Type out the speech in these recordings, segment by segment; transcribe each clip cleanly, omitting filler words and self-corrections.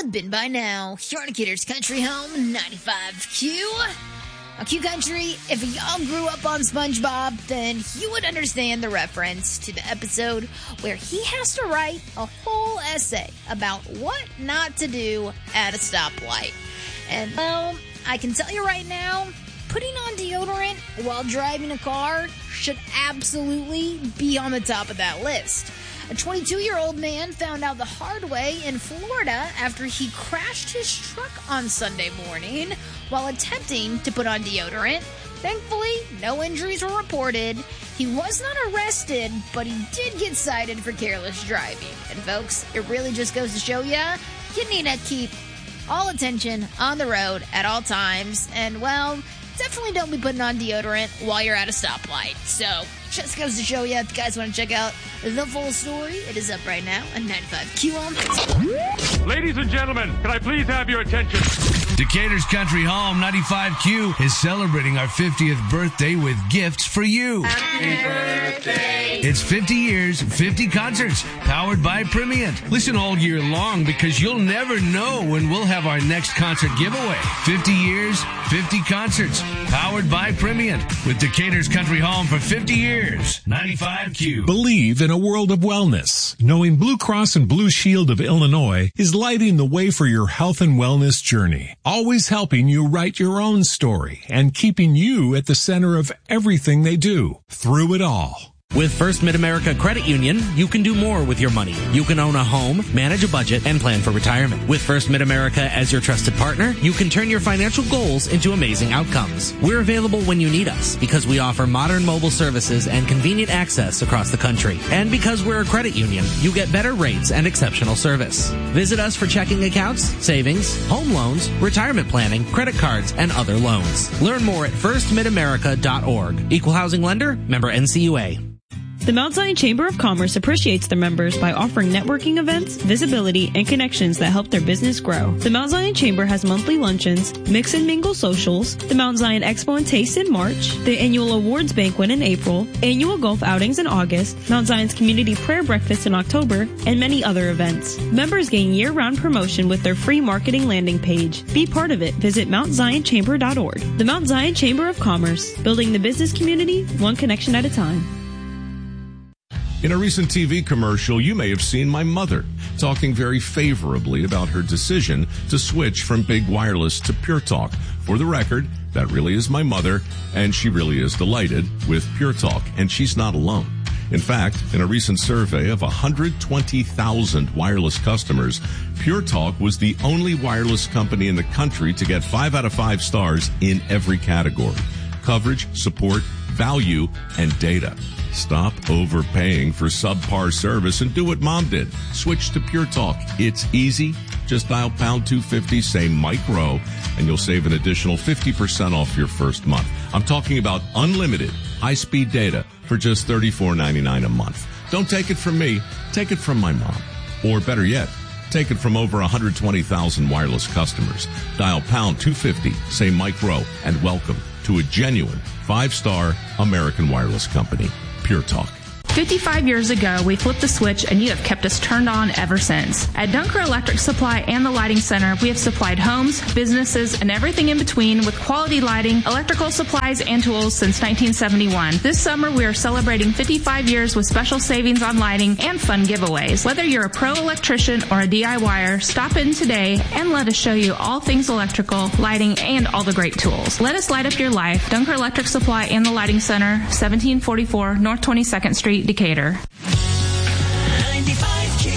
have been by now. Here on Gators Country Home, 95Q. Now, Q Country, if y'all grew up on SpongeBob, then you would understand the reference to the episode where he has to write a whole essay about what not to do at a stoplight. And, well, I can tell you right now, putting on deodorant while driving a car should absolutely be on the top of that list. A 22-year-old man found out the hard way in Florida after he crashed his truck on Sunday morning while attempting to put on deodorant. Thankfully, no injuries were reported. He was not arrested, but he did get cited for careless driving. And folks, it really just goes to show you need to keep all attention on the road at all times. And, well, definitely don't be putting on deodorant while you're at a stoplight. So, just goes to show you, if you guys want to check out the full story, it is up right now on 95Q on Facebook. Ladies and gentlemen, can I please have your attention? Decatur's Country Home 95Q is celebrating our 50th birthday with gifts for you. Happy birthday. It's 50 years, 50 concerts, powered by Primient. Listen all year long because you'll never know when we'll have our next concert giveaway. 50 years, 50 concerts, powered by Primient. With Decatur's Country Home for 50 years. 95Q. Believe in a world of wellness. Knowing Blue Cross and Blue Shield of Illinois is lighting the way for your health and wellness journey. Always helping you write your own story and keeping you at the center of everything they do through it all. With First Mid-America Credit Union, you can do more with your money. You can own a home, manage a budget, and plan for retirement. With First Mid-America as your trusted partner, you can turn your financial goals into amazing outcomes. We're available when you need us because we offer modern mobile services and convenient access across the country. And because we're a credit union, you get better rates and exceptional service. Visit us for checking accounts, savings, home loans, retirement planning, credit cards, and other loans. Learn more at firstmidamerica.org. Equal housing lender, member NCUA. The Mount Zion Chamber of Commerce appreciates their members by offering networking events, visibility, and connections that help their business grow. The Mount Zion Chamber has monthly luncheons, mix and mingle socials, the Mount Zion Expo and Taste in March, the annual awards banquet in April, annual golf outings in August, Mount Zion's community prayer breakfast in October, and many other events. Members gain year-round promotion with their free marketing landing page. Be part of it. Visit MountZionChamber.org. The Mount Zion Chamber of Commerce, building the business community one connection at a time. In a recent TV commercial, you may have seen my mother talking very favorably about her decision to switch from Big Wireless to Pure Talk. For the record, that really is my mother, and she really is delighted with Pure Talk, and she's not alone. In fact, in a recent survey of 120,000 wireless customers, Pure Talk was the only wireless company in the country to get 5 out of 5 stars in every category: coverage, support, value, and data. Stop overpaying for subpar service and do what Mom did. Switch to Pure Talk. It's easy. Just dial pound 250, say Mike Rowe, and you'll save an additional 50% off your first month. I'm talking about unlimited high-speed data for just $34.99 a month. Don't take it from me. Take it from my mom. Or better yet, take it from over 120,000 wireless customers. Dial pound 250, say Mike Rowe, and welcome to a genuine 5-star American wireless company. Pure Talk. 55 years ago, we flipped the switch and you have kept us turned on ever since. At Dunker Electric Supply and the Lighting Center, we have supplied homes, businesses, and everything in between with quality lighting, electrical supplies, and tools since 1971. This summer, we are celebrating 55 years with special savings on lighting and fun giveaways. Whether you're a pro electrician or a DIYer, stop in today and let us show you all things electrical, lighting, and all the great tools. Let us light up your life. Dunker Electric Supply and the Lighting Center, 1744 North 22nd Street, Decatur. 95Q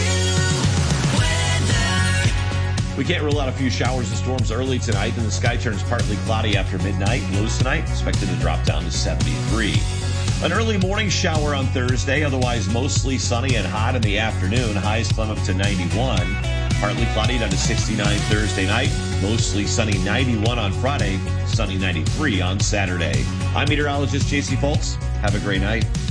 weather. We can't rule out a few showers and storms early tonight, and the sky turns partly cloudy after midnight. Lows tonight expected to drop down to 73. An early morning shower on Thursday, otherwise mostly sunny and hot in the afternoon. Highs climb up to 91. Partly cloudy down to 69 Thursday night. Mostly sunny 91 on Friday. Sunny 93 on Saturday. I'm meteorologist JC Foltz. Have a great night.